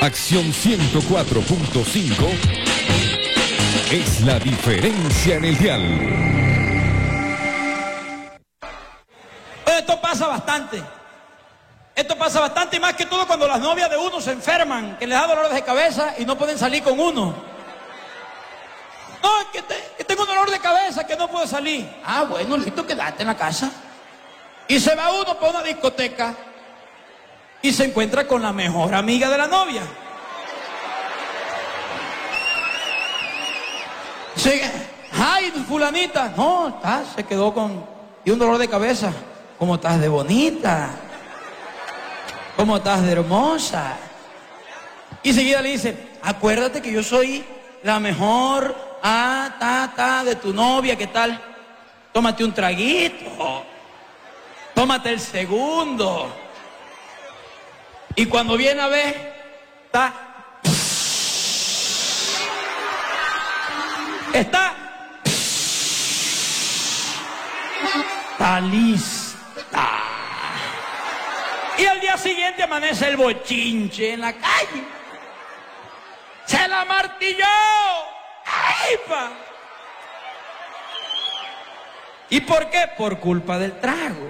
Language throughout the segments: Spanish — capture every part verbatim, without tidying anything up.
Acción ciento cuatro punto cinco es la diferencia en el dial. Esto pasa bastante. Esto pasa bastante y más que todo cuando las novias de uno se enferman, que les da dolores de cabeza y no pueden salir con uno. No, es que, te, que tengo un dolor de cabeza, que no puedo salir. Ah, bueno, listo, quédate en la casa. Y se va uno para una discoteca y se encuentra con la mejor amiga de la novia. Sí, ay, fulanita. No, está, se quedó con y un dolor de cabeza. ¿Cómo estás de bonita? ¿Cómo estás de hermosa? Y seguida le dice, acuérdate que yo soy la mejor, ah, ta, ta, de tu novia, ¿qué tal? Tómate un traguito. Tómate el segundo. Y cuando viene a ver, está... Está... Está lista. Y al día siguiente amanece el bochinche en la calle. ¡Se la martilló! ¡Ay, pa! ¿Y por qué? Por culpa del trago.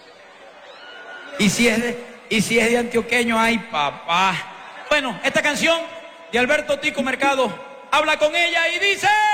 Y si es de, y si es de antioqueño, ¡ay, papá! Bueno, esta canción de Alberto Tico Mercado habla con ella y dice...